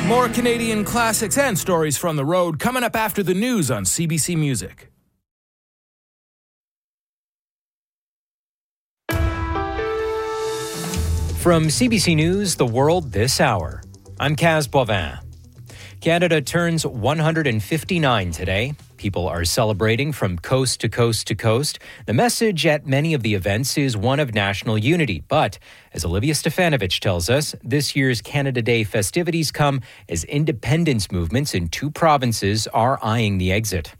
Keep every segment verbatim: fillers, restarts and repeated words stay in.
More Canadian classics and stories from the road coming up after the news on C B C Music. From C B C News, The World This Hour, I'm Kaz Boivin. Canada turns one hundred fifty-nine today. People are celebrating from coast to coast to coast. The message at many of the events is one of national unity. But, as Olivia Stefanovich tells us, this year's Canada Day festivities come as independence movements in two provinces are eyeing the exit.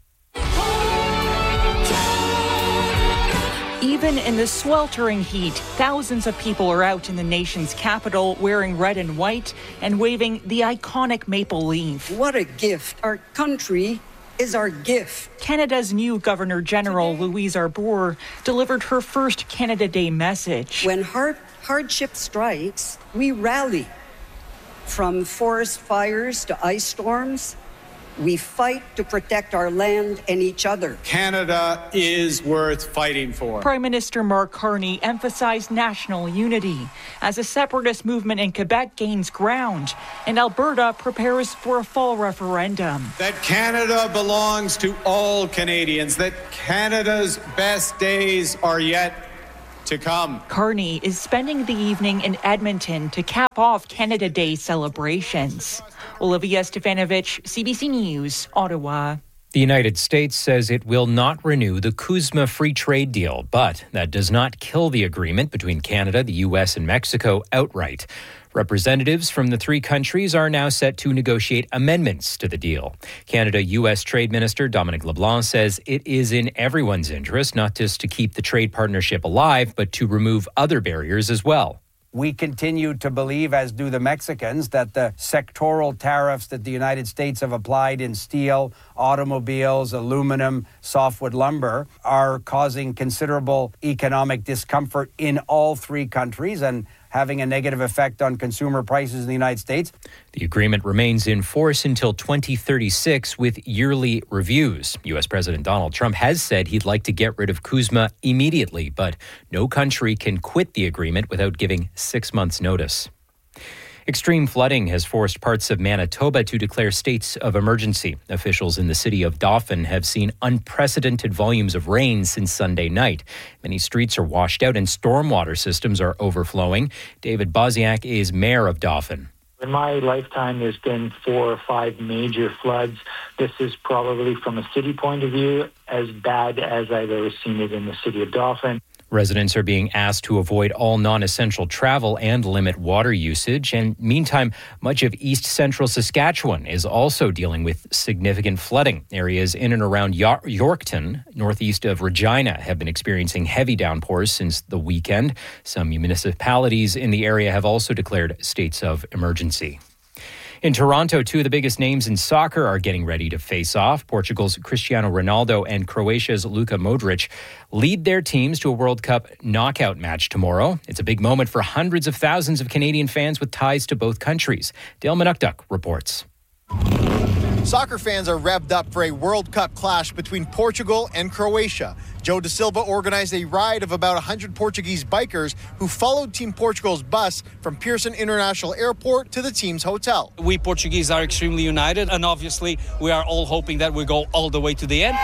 Even in the sweltering heat, thousands of people are out in the nation's capital wearing red and white and waving the iconic maple leaf. What a gift. Our country is our gift. Canada's new Governor General, Louise Arbour, delivered her first Canada Day message. When hard, hardship strikes, we rally. From forest fires to ice storms, we fight to protect our land and each other. Canada is worth fighting for. Prime Minister Mark Carney emphasized national unity as a separatist movement in Quebec gains ground and Alberta prepares for a fall referendum. That Canada belongs to all Canadians, that Canada's best days are yet to come. Carney is spending the evening in Edmonton to cap off Canada Day celebrations. Olivia Stefanovich, C B C News, Ottawa. The United States says it will not renew the CUSMA free trade deal, but that does not kill the agreement between Canada, the U S, and Mexico outright. Representatives from the three countries are now set to negotiate amendments to the deal. Canada-U S Trade Minister Dominic LeBlanc says it is in everyone's interest not just to keep the trade partnership alive, but to remove other barriers as well. We continue to believe, as do the Mexicans, that the sectoral tariffs that the United States have applied in steel, automobiles, aluminum, softwood lumber are causing considerable economic discomfort in all three countries and having a negative effect on consumer prices in the United States. The agreement remains in force until twenty thirty-six with yearly reviews. U S President Donald Trump has said he'd like to get rid of CUSMA immediately, but no country can quit the agreement without giving six months' notice. Extreme flooding has forced parts of Manitoba to declare states of emergency. Officials in the city of Dauphin have seen unprecedented volumes of rain since Sunday night. Many streets are washed out and stormwater systems are overflowing. David Boziak is mayor of Dauphin. In my lifetime, there's been four or five major floods. This is probably, from a city point of view, as bad as I've ever seen it in the city of Dauphin. Residents are being asked to avoid all non-essential travel and limit water usage. And meantime, much of east central Saskatchewan is also dealing with significant flooding. Areas in and around Yor- Yorkton, northeast of Regina, have been experiencing heavy downpours since the weekend. Some municipalities in the area have also declared states of emergency. In Toronto, two of the biggest names in soccer are getting ready to face off. Portugal's Cristiano Ronaldo and Croatia's Luka Modric lead their teams to a World Cup knockout match tomorrow. It's a big moment for hundreds of thousands of Canadian fans with ties to both countries. Dale Manukduk reports. Soccer fans are revved up for a World Cup clash between Portugal and Croatia. Joe Da Silva organized a ride of about one hundred Portuguese bikers who followed Team Portugal's bus from Pearson International Airport to the team's hotel. We Portuguese are extremely united, and obviously we are all hoping that we go all the way to the end.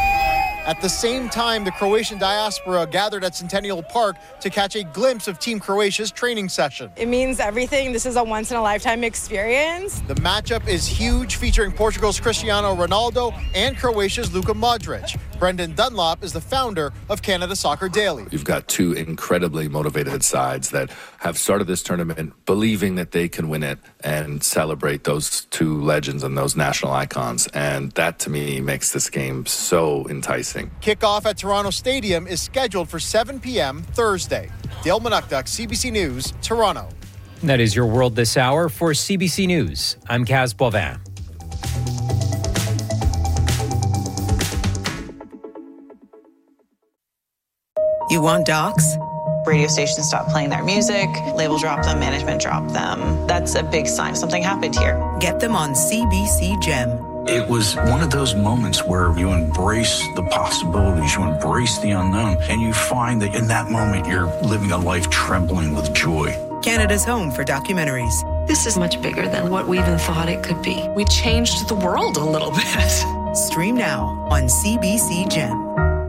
At the same time, the Croatian diaspora gathered at Centennial Park to catch a glimpse of Team Croatia's training session. It means everything. This is a once-in-a-lifetime experience. The matchup is huge, featuring Portugal's Cristiano Ronaldo and Croatia's Luka Modric. Brendan Dunlop is the founder of Canada Soccer Daily. You've got two incredibly motivated sides that have started this tournament believing that they can win it and celebrate those two legends and those national icons. And that, to me, makes this game so enticing. Kickoff at Toronto Stadium is scheduled for seven p.m. Thursday. Dale Manukduk, C B C News, Toronto. That is your World This Hour. For C B C News, I'm Kaz Boivin. You want docs? Radio stations stop playing their music, label drop them, management drop them. That's a big sign something happened here. Get them on C B C Gem. It was one of those moments where you embrace the possibilities, you embrace the unknown, and you find that in that moment you're living a life trembling with joy. Canada's home for documentaries. This is much bigger than what we even thought it could be. We changed the world a little bit. Stream now on C B C Gem.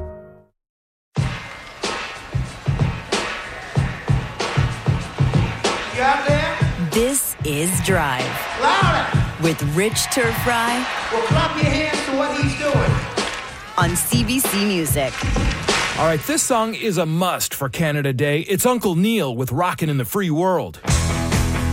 You out there? This is Drive. Louder! With Rich Turfry. Well, clap your hands to what he's doing. On C B C Music. All right, this song is a must for Canada Day. It's Uncle Neil with Rockin' in the Free World.